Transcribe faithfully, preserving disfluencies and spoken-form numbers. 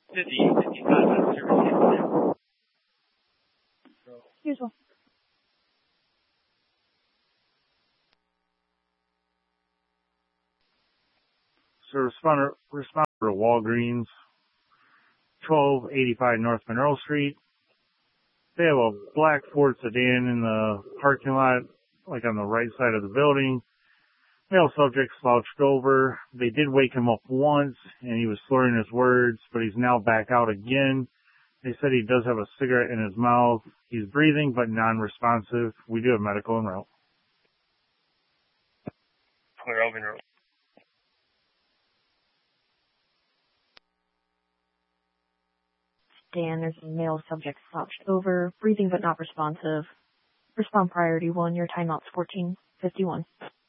fifty, fifty-five on service. Usual. So responder, responder to Walgreens, twelve eighty-five North Monroe Street. They have a black Ford sedan in the parking lot, like on the right side of the building. Male subject slouched over. They did wake him up once, and he was slurring his words, but he's now back out again. They said he does have a cigarette in his mouth. He's breathing, but non-responsive. We do have medical en route. Clear Elgin Road. Dan, there's a male subject slouched over, breathing but not responsive. Respond priority one, your timeout's fourteen fifty-one.